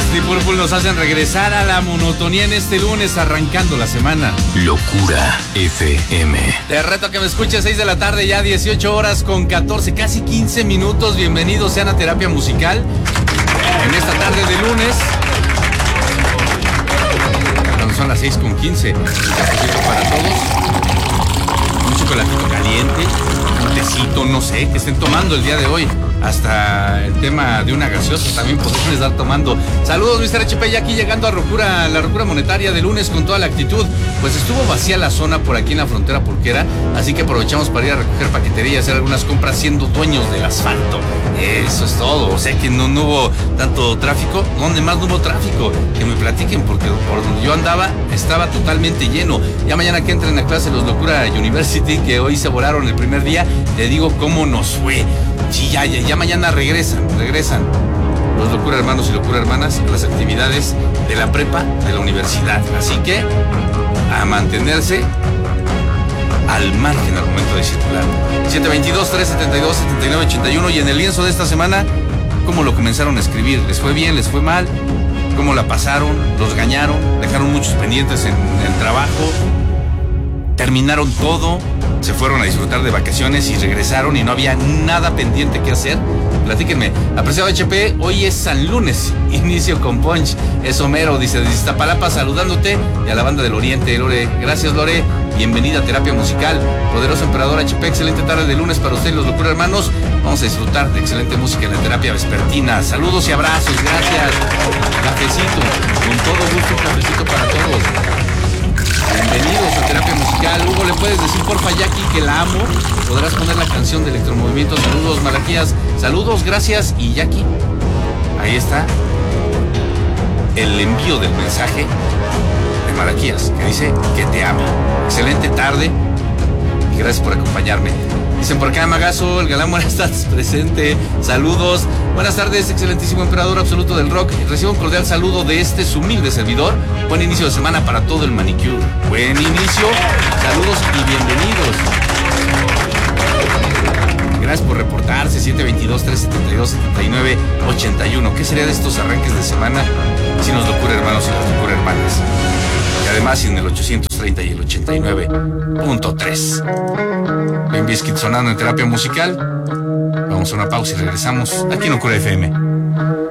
Deep Purple nos hacen regresar a la monotonía en este lunes, arrancando la semana. Locura FM. Te reto a que me escuches 6 de la tarde, ya 18 horas con 14, casi 15 minutos. Bienvenidos sean a Terapia Musical en esta tarde de lunes. Cuando son las 6 con 15. Un cafecito para todos. Un chocolatito caliente, un tecito, no sé, que estén tomando el día de hoy. Hasta el tema de una gaseosa también podemos estar tomando. Saludos, Mr. HP, ya aquí llegando a la locura monetaria de lunes con toda la actitud. Pues estuvo vacía la zona por aquí en la frontera pulquera, así que aprovechamos para ir a recoger paquetería y hacer algunas compras siendo dueños del asfalto. Eso es todo. O sea que no hubo tanto tráfico. ¿Dónde más no hubo tráfico? Que me platiquen, porque por donde yo andaba estaba totalmente lleno. Ya mañana que entren a clase los Locura University, que hoy se volaron el primer día, te digo cómo nos fue. Sí, ya mañana regresan los Locura Hermanos y Locura Hermanas a las actividades de la prepa de la universidad. Así que a mantenerse al margen al momento de circular. 722-372-7981. Y en el lienzo de esta semana, ¿cómo lo comenzaron a escribir? ¿Les fue bien? ¿Les fue mal? ¿Cómo la pasaron? ¿Los gañaron? ¿Dejaron muchos pendientes en el trabajo? ¿Terminaron todo? ¿Se fueron a disfrutar de vacaciones y regresaron y no había nada pendiente que hacer? Platíquenme. Apreciado HP, hoy es San Lunes, inicio con punch. Es Homero, dice, desde Iztapalapa, saludándote, y a la banda del Oriente, Lore. Gracias, Lore. Bienvenida a Terapia Musical. Poderoso Emperador HP, excelente tarde de lunes para ustedes, los Locura Hermanos. Vamos a disfrutar de excelente música en la terapia vespertina. Saludos y abrazos, gracias. Cafecito, con todo gusto, un cafecito para todos. Bienvenidos a Terapia Musical. Hugo, ¿le puedes decir porfa Jackie que la amo? Podrás poner la canción de Electromovimiento. Saludos, Malaquías. Saludos, gracias. Y Jackie, ahí está el envío del mensaje de Malaquías, que dice que te ama. Excelente tarde y gracias por acompañarme. Dicen por acá, Magazo, el galán, buenas tardes, presente. Saludos. Buenas tardes, excelentísimo emperador absoluto del rock. Recibo un cordial saludo de su humilde servidor. Buen inicio de semana para todo el manicure. Buen inicio. Saludos y bienvenidos. Gracias por reportarse. 722-372-7981. ¿Qué sería de estos arranques de semana sin los Locura Hermanos y las Locura Hermanas? Y además sin el 830 y el 89.3. Limp Bizkit sonando en Terapia Musical. Vamos a una pausa y regresamos aquí en Locura FM.